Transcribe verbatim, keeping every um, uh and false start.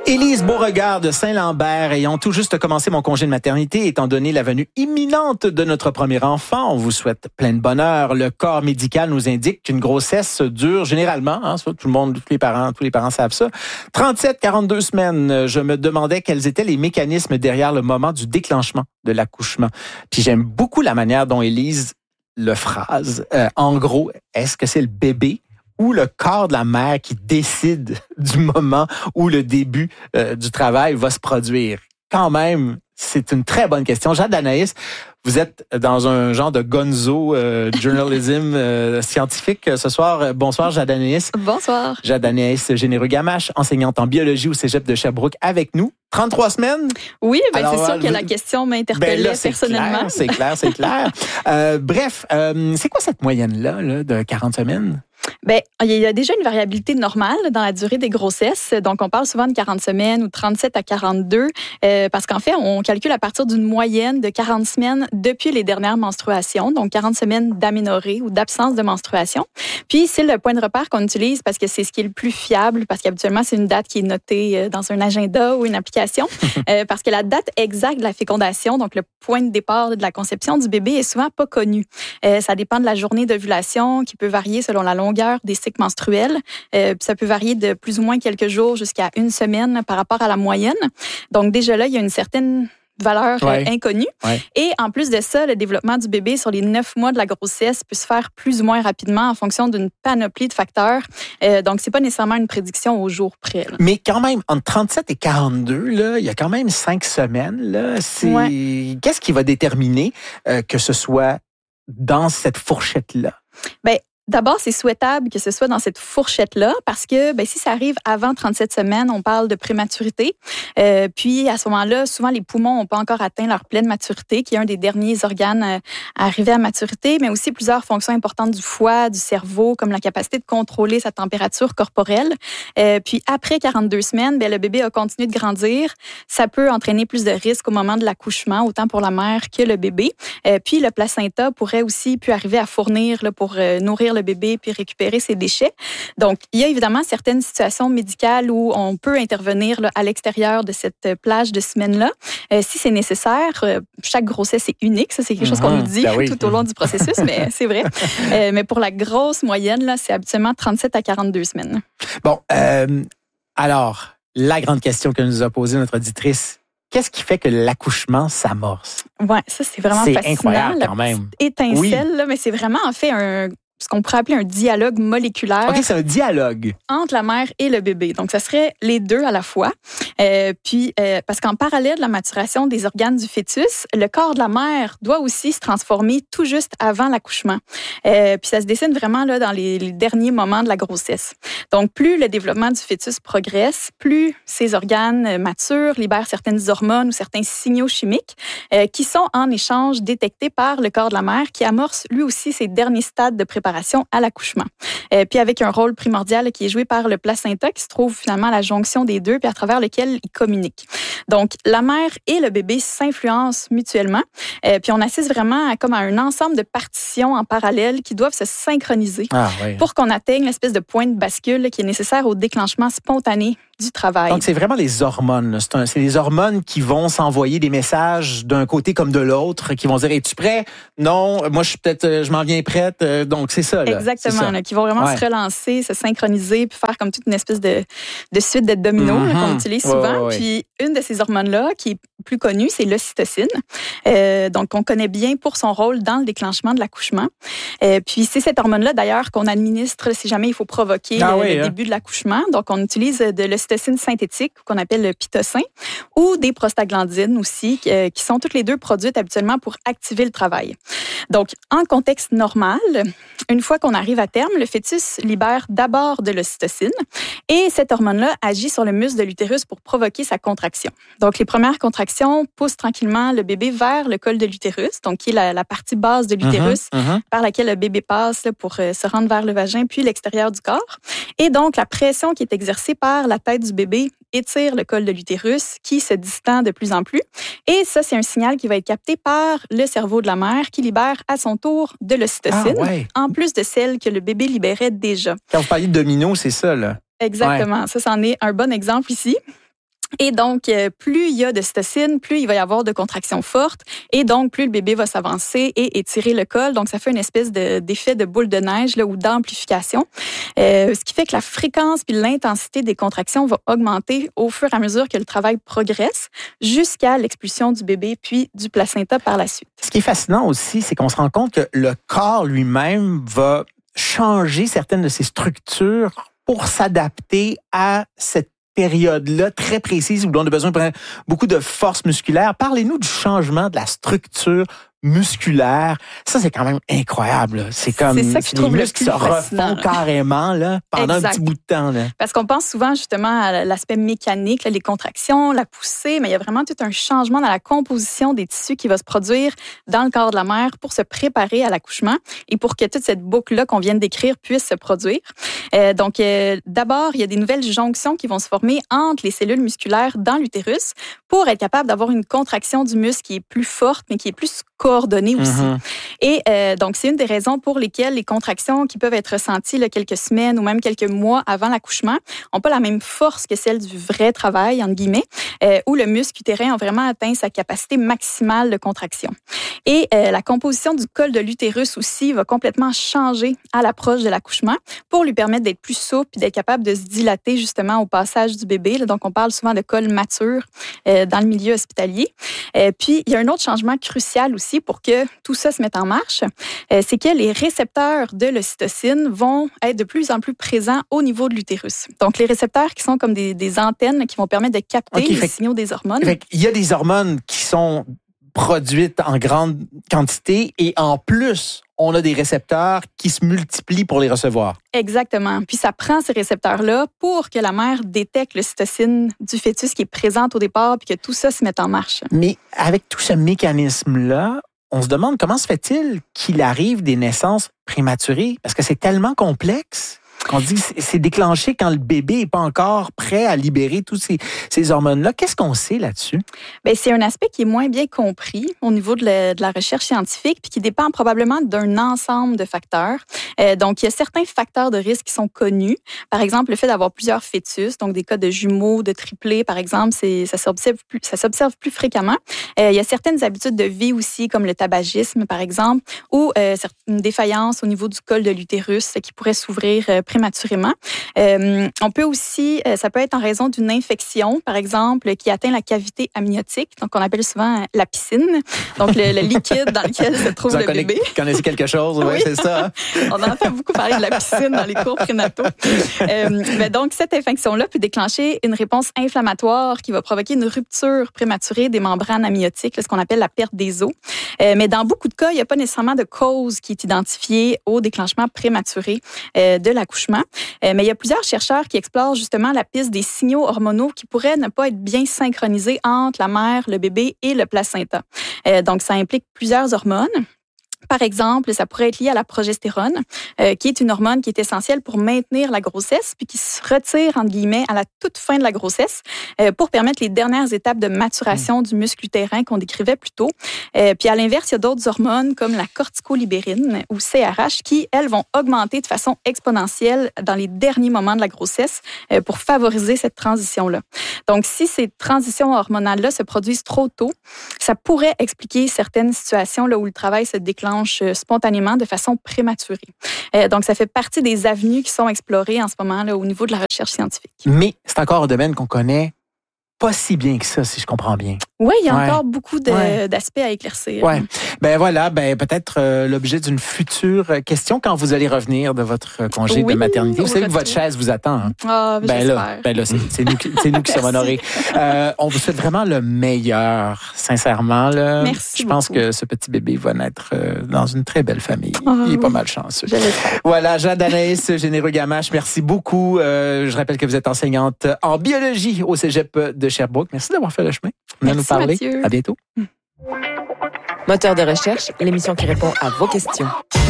Élise Beauregard de Saint-Lambert, ayant tout juste commencé mon congé de maternité, étant donné la venue imminente de notre premier enfant, on vous souhaite plein de bonheur. Le corps médical nous indique qu'une grossesse dure généralement, hein, ça, tout le monde, tous les parents, tous les parents savent ça, trente-sept à quarante-deux semaines. Je me demandais quels étaient les mécanismes derrière le moment du déclenchement de l'accouchement. Puis j'aime beaucoup la manière dont Élise le phrase. Euh, en gros, est-ce que c'est le bébé ou le corps de la mère qui décide du moment où le début euh, du travail va se produire? Quand même, c'est une très bonne question. Jade Anaïs, vous êtes dans un genre de gonzo euh, journalism euh, scientifique ce soir. Bonsoir, Jade Anaïs. Bonsoir. Jade Anaïs Généreux-Gamache, enseignante en biologie au Cégep de Sherbrooke avec nous. trente-trois semaines? Oui, ben Alors, c'est sûr euh, que la question m'interpellait ben là, c'est personnellement. Clair, c'est clair, c'est clair. euh, bref, euh, c'est quoi cette moyenne-là là, de quarante semaines? Ben, il y a déjà une variabilité normale dans la durée des grossesses. Donc, on parle souvent de quarante semaines ou trente-sept à quarante-deux, euh, parce qu'en fait, on calcule à partir d'une moyenne de quarante semaines depuis les dernières menstruations, donc quarante semaines d'aménorrhée ou d'absence de menstruation. Puis, c'est le point de repère qu'on utilise parce que c'est ce qui est le plus fiable, parce qu'habituellement, c'est une date qui est notée dans un agenda ou une application, euh, parce que la date exacte de la fécondation, donc le point de départ de la conception du bébé, est souvent pas connue. Euh, ça dépend de la journée d'ovulation qui peut varier selon la longueur des cycles menstruels. Euh, ça peut varier de plus ou moins quelques jours jusqu'à une semaine par rapport à la moyenne. Donc déjà là, il y a une certaine valeur ouais. euh, inconnue. Ouais. Et en plus de ça, le développement du bébé sur les neuf mois de la grossesse peut se faire plus ou moins rapidement en fonction d'une panoplie de facteurs. Euh, donc, c'est pas nécessairement une prédiction au jour près. Là. Mais quand même, entre trente-sept et quarante-deux, là, il y a quand même cinq semaines. Là, c'est... Ouais. Qu'est-ce qui va déterminer euh, que ce soit dans cette fourchette-là? Bien, d'abord, c'est souhaitable que ce soit dans cette fourchette-là parce que ben, si ça arrive avant trente-sept semaines, on parle de prématurité. Euh, puis, à ce moment-là, souvent, les poumons n'ont pas encore atteint leur pleine maturité, qui est un des derniers organes à arriver à maturité, mais aussi plusieurs fonctions importantes du foie, du cerveau, comme la capacité de contrôler sa température corporelle. Euh, puis, après quarante-deux semaines, ben, le bébé a continué de grandir. Ça peut entraîner plus de risques au moment de l'accouchement, autant pour la mère que le bébé. Euh, puis, le placenta pourrait aussi puis arriver à fournir là, pour euh, nourrir le bébé puis récupérer ses déchets. Donc, il y a évidemment certaines situations médicales où on peut intervenir là, à l'extérieur de cette plage de semaines-là. Euh, si c'est nécessaire, euh, chaque grossesse est unique. Ça, c'est quelque chose qu'on nous dit ben oui. tout au long du processus, mais c'est vrai. Euh, mais pour la grosse moyenne, là, c'est habituellement trente-sept à quarante-deux semaines. Bon, euh, alors, la grande question que nous a posée notre auditrice, qu'est-ce qui fait que l'accouchement s'amorce? Oui, ça, c'est vraiment c'est fascinant. C'est incroyable quand même. Étincelle, oui. là, mais c'est vraiment en fait un... ce qu'on pourrait appeler un dialogue moléculaire. OK, c'est un dialogue. Entre la mère et le bébé. Donc, ça serait les deux à la fois. Euh, puis, euh, parce qu'en parallèle de la maturation des organes du fœtus, le corps de la mère doit aussi se transformer tout juste avant l'accouchement. Euh, puis, ça se dessine vraiment là, dans les, les derniers moments de la grossesse. Donc, plus le développement du fœtus progresse, plus ces organes maturent, libèrent certaines hormones ou certains signaux chimiques euh, qui sont en échange détectés par le corps de la mère qui amorce lui aussi ses derniers stades de préparation à l'accouchement. Euh, puis avec un rôle primordial qui est joué par le placenta qui se trouve finalement à la jonction des deux puis à travers lequel ils communiquent. Donc, la mère et le bébé s'influencent mutuellement. Euh, puis on assiste vraiment à, comme à un ensemble de partitions en parallèle qui doivent se synchroniser ah, oui. pour qu'on atteigne l'espèce de point de bascule qui est nécessaire au déclenchement spontané du travail. Donc, c'est vraiment les hormones. C'est, un, c'est les hormones qui vont s'envoyer des messages d'un côté comme de l'autre, qui vont dire, es-tu prêt? Non, moi, je suis peut-être, je m'en viens prête. Donc, c'est ça. Là. Exactement. C'est ça. Là, qui vont vraiment ouais. se relancer, se synchroniser, puis faire comme toute une espèce de, de suite de dominos mm-hmm. là, qu'on utilise souvent. Ouais, ouais. Puis, une de ces hormones-là, qui est plus connue, c'est l'ocytocine. Euh, donc, on connaît bien pour son rôle dans le déclenchement de l'accouchement. Euh, puis, c'est cette hormone-là, d'ailleurs, qu'on administre si jamais il faut provoquer ah, le, oui, le hein. début de l'accouchement. Donc, on utilise de l'ocytocine synthétique, qu'on appelle le pitocin, ou des prostaglandines aussi, euh, qui sont toutes les deux produites habituellement pour activer le travail. Donc, en contexte normal, une fois qu'on arrive à terme, le fœtus libère d'abord de l'ocytocine et cette hormone-là agit sur le muscle de l'utérus pour provoquer sa contraction. Donc, les premières contractions poussent tranquillement le bébé vers le col de l'utérus, donc qui est la, la partie basse de l'utérus uh-huh, uh-huh. par laquelle le bébé passe là, pour euh, se rendre vers le vagin puis l'extérieur du corps. Et donc, la pression qui est exercée par la tête du bébé étire le col de l'utérus qui se distend de plus en plus. Et ça, c'est un signal qui va être capté par le cerveau de la mère qui libère à son tour de l'ocytocine, ah, ouais. en plus de celle que le bébé libérait déjà. Quand vous parliez de domino, c'est ça, là? Exactement. Ouais. Ça, c'en est un bon exemple ici. Et donc, plus il y a de cytocine, plus il va y avoir de contractions fortes. Et donc, plus le bébé va s'avancer et étirer le col. Donc, ça fait une espèce de, d'effet de boule de neige là, ou d'amplification. Euh, ce qui fait que la fréquence puis l'intensité des contractions va augmenter au fur et à mesure que le travail progresse jusqu'à l'expulsion du bébé puis du placenta par la suite. Ce qui est fascinant aussi, c'est qu'on se rend compte que le corps lui-même va changer certaines de ses structures pour s'adapter à cette période-là très précise où on a besoin de beaucoup de force musculaire. Parlez-nous du changement de la structure musculaire. Ça, c'est quand même incroyable. C'est comme c'est ça que c'est je trouve les muscles qui se refont carrément là, pendant exact. un petit bout de temps. Là. Parce qu'on pense souvent justement à l'aspect mécanique, là, les contractions, la poussée, mais il y a vraiment tout un changement dans la composition des tissus qui va se produire dans le corps de la mère pour se préparer à l'accouchement et pour que toute cette boucle-là qu'on vient de décrire puisse se produire. Euh, donc, euh, d'abord, il y a des nouvelles jonctions qui vont se former entre les cellules musculaires dans l'utérus pour être capable d'avoir une contraction du muscle qui est plus forte, mais qui est plus coordonnée aussi. Mm-hmm. Et euh, donc, c'est une des raisons pour lesquelles les contractions qui peuvent être ressenties là, quelques semaines ou même quelques mois avant l'accouchement n'ont pas la même force que celle du vrai travail, entre guillemets, euh, où le muscle utérin a vraiment atteint sa capacité maximale de contraction. Et euh, la composition du col de l'utérus aussi va complètement changer à l'approche de l'accouchement pour lui permettre d'être plus souple et d'être capable de se dilater justement au passage du bébé. Là, donc, on parle souvent de col mature euh, dans le milieu hospitalier. Euh, puis, il y a un autre changement crucial aussi pour que tout ça se mette en marche, euh, c'est que les récepteurs de l'ocytocine vont être de plus en plus présents au niveau de l'utérus. Donc, les récepteurs qui sont comme des, des antennes qui vont permettre de capter okay, les signaux des hormones. Il y a des hormones qui sont produites en grande quantité et en plus, on a des récepteurs qui se multiplient pour les recevoir. Exactement. Puis ça prend ces récepteurs-là pour que la mère détecte l'ocytocine du fœtus qui est présente au départ puis que tout ça se mette en marche. Mais avec tout ce mécanisme-là, on se demande comment se fait-il qu'il arrive des naissances prématurées? Parce que c'est tellement complexe. On dit que c'est déclenché quand le bébé n'est pas encore prêt à libérer toutes ces, ces hormones-là. Qu'est-ce qu'on sait là-dessus? Bien, c'est un aspect qui est moins bien compris au niveau de la, de la recherche scientifique puis qui dépend probablement d'un ensemble de facteurs. Euh, donc, il y a certains facteurs de risque qui sont connus. Par exemple, le fait d'avoir plusieurs fœtus, donc des cas de jumeaux, de triplés, par exemple, c'est, ça s'observe plus, ça s'observe plus fréquemment. Euh, il y a certaines habitudes de vie aussi, comme le tabagisme, par exemple, ou euh, une défaillance au niveau du col de l'utérus qui pourrait s'ouvrir euh, prématurément. Euh, on peut aussi, euh, ça peut être en raison d'une infection, par exemple, qui atteint la cavité amniotique, donc on appelle souvent la piscine, donc le, le liquide dans lequel se trouve Vous le connaissez, bébé. Vous connaissez quelque chose, oui, c'est ça. On entend beaucoup parler de la piscine dans les cours prénataux. Euh, mais donc, cette infection-là peut déclencher une réponse inflammatoire qui va provoquer une rupture prématurée des membranes amniotiques, là, ce qu'on appelle la perte des os. Euh, mais dans beaucoup de cas, il n'y a pas nécessairement de cause qui est identifiée au déclenchement prématuré euh, de l'accouchement. Euh, mais il y a plusieurs chercheurs qui explorent justement la piste des signaux hormonaux qui pourraient ne pas être bien synchronisés entre la mère, le bébé et le placenta. Euh, donc, ça implique plusieurs hormones. Par exemple, ça pourrait être lié à la progestérone, euh, qui est une hormone qui est essentielle pour maintenir la grossesse, puis qui se retire, entre guillemets, à la toute fin de la grossesse, euh, pour permettre les dernières étapes de maturation mmh. du muscle utérin qu'on décrivait plus tôt. Euh, puis à l'inverse, il y a d'autres hormones comme la corticolibérine ou C R H qui, elles, vont augmenter de façon exponentielle dans les derniers moments de la grossesse euh, pour favoriser cette transition-là. Donc, si ces transitions hormonales-là se produisent trop tôt, ça pourrait expliquer certaines situations là, où le travail se déclenche spontanément de façon prématurée. Euh, donc, ça fait partie des avenues qui sont explorées en ce moment là, au niveau de la recherche scientifique. Mais c'est encore un domaine qu'on connaît pas si bien que ça, si je comprends bien. Oui, il y a ouais. encore beaucoup de, ouais. d'aspects à éclaircir. Oui. Ben voilà, ben peut-être euh, l'objet d'une future question quand vous allez revenir de votre congé oui, de maternité. Vous savez que votre chaise vous attend. Hein? Ah, ben, ben j'espère. là, ben là, c'est, c'est nous, c'est nous qui sommes honorés. Euh, on vous souhaite vraiment le meilleur, sincèrement. Là. Merci Je pense beaucoup. que ce petit bébé va naître euh, dans une très belle famille. Oh, il est pas mal chanceux. Je l'espère. Voilà, Jade Anaïs Généreux-Gamache, merci beaucoup. Euh, je rappelle que vous êtes enseignante en biologie au Cégep de Sherbrooke. Merci d'avoir fait le chemin. Venez nous parler. Mathieu. À bientôt. Moteur de recherche, l'émission qui répond à vos questions.